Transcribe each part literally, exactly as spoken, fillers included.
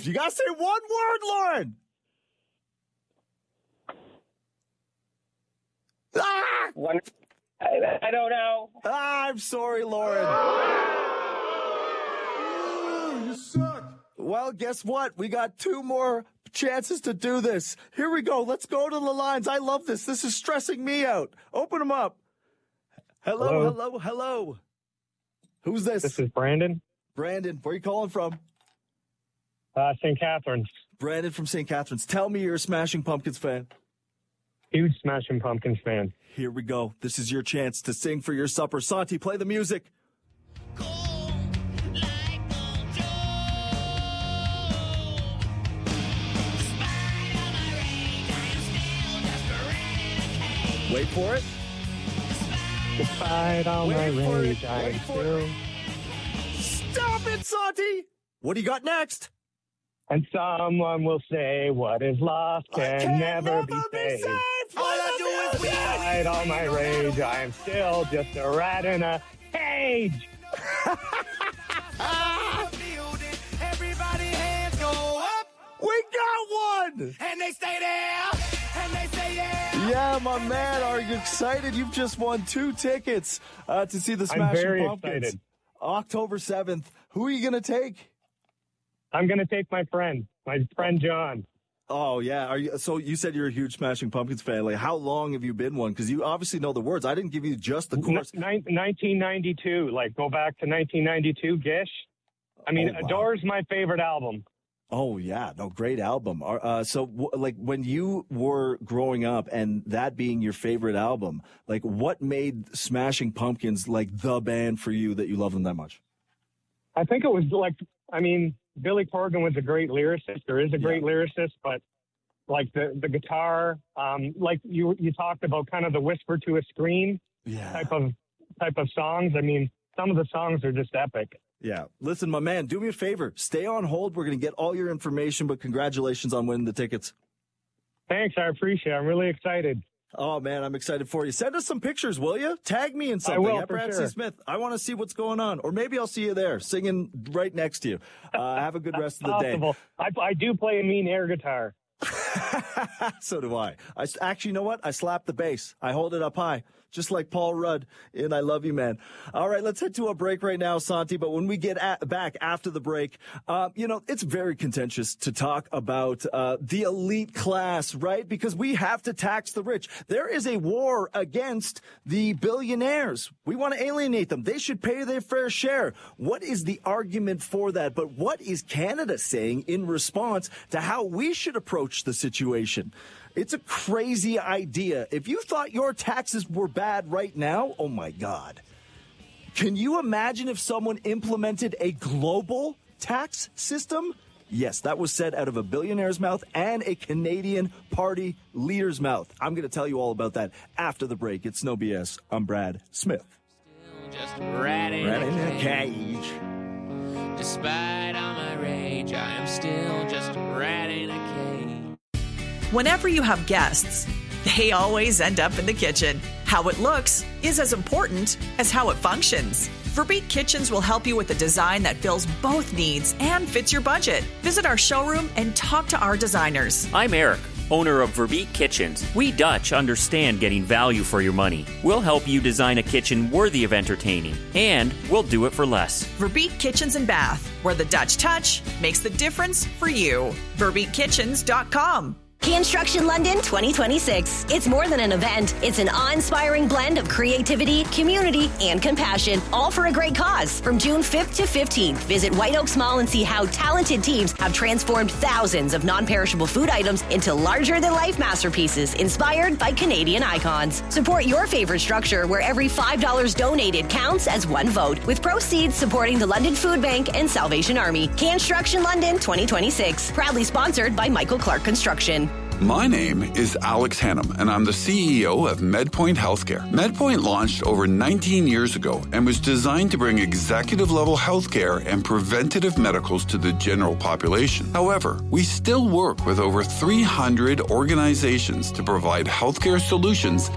You got to say one word, Lauren. Ah! One, I, I don't know. Ah, I'm sorry, Lauren. Oh, you suck. Well, guess what? We got two more chances to do this. Here we go. Let's go to the lines. I love this. This is stressing me out. Open them up. Hello, hello, hello. hello. Who's this? This is Brandon. Brandon, where are you calling from? Uh, Saint Catharines. Brandon from Saint Catharines. Tell me you're a Smashing Pumpkins fan. Huge Smashing Pumpkins fan. Here we go. This is your chance to sing for your supper. Santi, play the music. Wait for it. Despite all Wait my for rage, it. I Wait am for still... it. Stop it, Santi! What do you got next? And someone will say what is lost can, can never, never be be saved. saved. All I do is win. Despite all my rage, I am still just a rat in a cage. Everybody hands go up. We got one! And they stay there. And they say yeah. Yeah, my man, are you excited? You've just won two tickets uh, to see the I'm Smashing very Pumpkins. excited. October seventh. Who are you going to take? I'm going to take my friend, my friend John. Oh, yeah. Are you? So you said you're a huge Smashing Pumpkins fan. Like, how long have you been one? Because you obviously know the words. I didn't give you just the chorus. N- nineteen ninety-two, like go back to nineteen ninety-two, Gish. I mean, Oh, wow. Adore's my favorite album. Oh, yeah. No, great album. Uh, so, w- like, when you were growing up and that being your favorite album, like, what made Smashing Pumpkins, like, the band for you that you love them that much? I think it was like, I mean, Billy Corgan was a great lyricist. There is a great Yeah. lyricist, but like the, the guitar, um, like you you talked about kind of the whisper to a scream Yeah. type of type of songs. I mean, some of the songs are just epic. Yeah. Listen, my man, do me a favor. Stay on hold. We're going to get all your information, but congratulations on winning the tickets. Thanks, I appreciate it. I'm really excited. Oh, man, I'm excited for you. Send us some pictures, will you? Tag me in something. will, at for Brad sure. C. Smith. I want to see what's going on. Or maybe I'll see you there singing right next to you. Uh, have a good rest of the day. Possible. I, I do play a mean air guitar. So do I. I. s- Actually, you know what? I slap the bass. I hold it up high, just like Paul Rudd in I Love You, Man. All right, let's head to a break right now, Santi. But when we get at, back after the break, uh, you know, it's very contentious to talk about uh, the elite class, right? Because we have to tax the rich. There is a war against the billionaires. We want to alienate them. They should pay their fair share. What is the argument for that? But what is Canada saying in response to how we should approach the situation? It's a crazy idea. If you thought your taxes were bad right now, oh my God. Can you imagine if someone implemented a global tax system? Yes, that was said out of a billionaire's mouth and a Canadian party leader's mouth. I'm going to tell you all about that after the break. It's No B S. I'm Brad Smith. Just rat in, Right in a a cage. cage. Despite all my rage, I am still just a rat in a cage. Whenever you have guests, they always end up in the kitchen. How it looks is as important as how it functions. Verbeek Kitchens will help you with a design that fills both needs and fits your budget. Visit our showroom and talk to our designers. I'm Eric, owner of Verbeek Kitchens. We Dutch understand getting value for your money. We'll help you design a kitchen worthy of entertaining, and we'll do it for less. Verbeek Kitchens and Bath, where the Dutch touch makes the difference for you. verbeek kitchens dot com. Construction London twenty twenty-six. It's more than an event. It's an awe-inspiring blend of creativity, community, and compassion, all for a great cause. From June fifth to fifteenth, visit White Oaks Mall and see how talented teams have transformed thousands of non-perishable food items into larger-than-life masterpieces inspired by Canadian icons. Support your favorite structure where every five dollars donated counts as one vote, with proceeds supporting the London Food Bank and Salvation Army. Construction London twenty twenty-six. Proudly sponsored by Michael Clark Construction. My name is Alex Hannum, and I'm the C E O of MedPoint Healthcare. MedPoint launched over nineteen years ago and was designed to bring executive-level healthcare and preventative medicals to the general population. However, we still work with over three hundred organizations to provide healthcare solutions tailored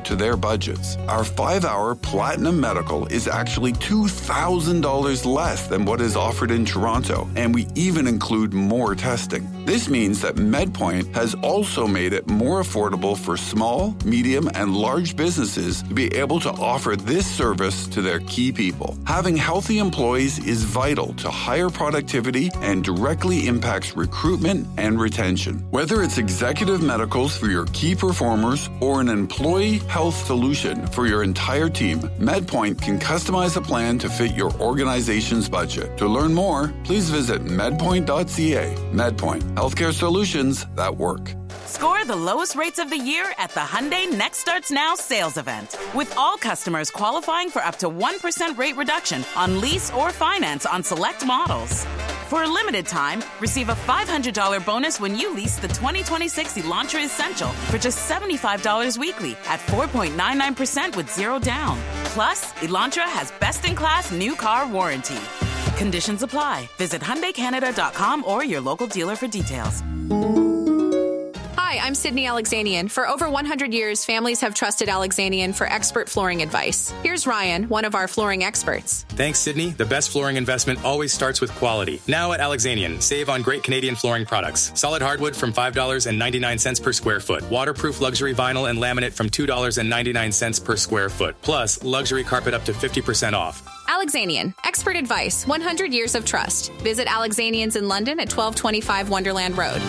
to their budgets. Our five-hour Platinum Medical is actually two thousand dollars less than what is offered in Toronto, and we even include more testing. This means that MedPoint has also made it more affordable for small, medium, and large businesses to be able to offer this service to their key people. Having healthy employees is vital to higher productivity and directly impacts recruitment and retention. Whether it's executive medicals for your key performers or an employee health solution for your entire team, MedPoint can customize a plan to fit your organization's budget. To learn more, please visit medpoint dot c a. MedPoint, healthcare solutions that work. Score the lowest rates of the year at the Hyundai Next Starts Now sales event. With all customers qualifying for up to one percent rate reduction on lease or finance on select models. For a limited time, receive a five hundred dollars bonus when you lease the twenty twenty-six Elantra Essential for just seventy-five dollars weekly at four point nine nine percent with zero down. Plus, Elantra has best-in-class new car warranty. Conditions apply. Visit Hyundai Canada dot com or your local dealer for details. Hi, I'm Sydney Alexanian. For over one hundred years, families have trusted Alexanian for expert flooring advice. Here's Ryan, one of our flooring experts. Thanks, Sydney. The best flooring investment always starts with quality. Now at Alexanian, save on great Canadian flooring products. Solid hardwood from five dollars and ninety-nine cents per square foot. Waterproof luxury vinyl and laminate from two dollars and ninety-nine cents per square foot. Plus, luxury carpet up to fifty percent off. Alexanian, expert advice, one hundred years of trust. Visit Alexanians in London at twelve twenty-five Wonderland Road.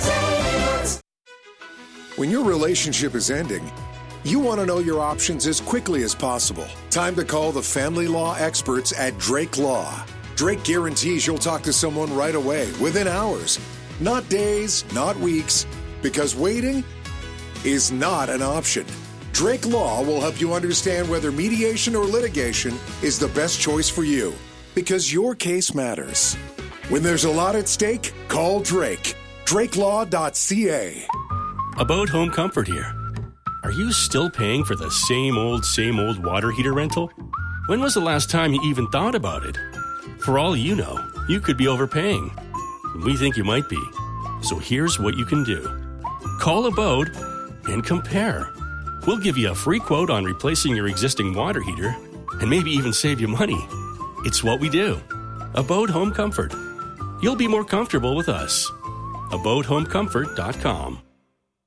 When your relationship is ending, you want to know your options as quickly as possible. Time to call the family law experts at Drake Law. Drake guarantees you'll talk to someone right away, within hours. Not days, not weeks, because waiting is not an option. Drake Law will help you understand whether mediation or litigation is the best choice for you, because your case matters. When there's a lot at stake, call Drake. drake law dot c a. About Home Comfort here. Are you still paying for the same old, same old water heater rental? When was the last time you even thought about it? For all you know, you could be overpaying. We think you might be. So here's what you can do. Call Abode and compare. We'll give you a free quote on replacing your existing water heater and maybe even save you money. It's what we do. Abode Home Comfort. You'll be more comfortable with us. abode home comfort dot com.